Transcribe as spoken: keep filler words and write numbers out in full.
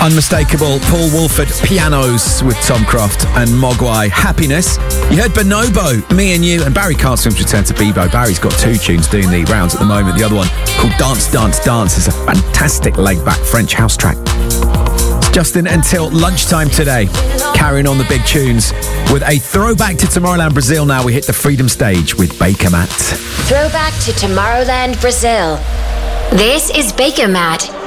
Unmistakable Paul Woolford pianos with Tom Croft and Mogwai. Happiness. You heard Bonobo, Me and You, and Barry Carlson's return to Bebo. Barry's got two tunes doing the rounds at the moment. The other one called Dance, Dance, Dance is a fantastic laid-back French house track. Justin until lunchtime today, carrying on the big tunes with a throwback to Tomorrowland Brazil. Now we hit the Freedom Stage with Baker Matt. Throwback to Tomorrowland Brazil. This is Baker Matt.